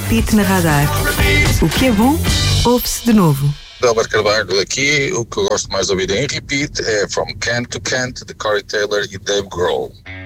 repeat na Radar. O que é bom, ouve-se de novo. Delber Carvalho aqui, o que eu gosto mais de ouvir em repeat é From Can to Can't, de Corey Taylor e Dave Grohl.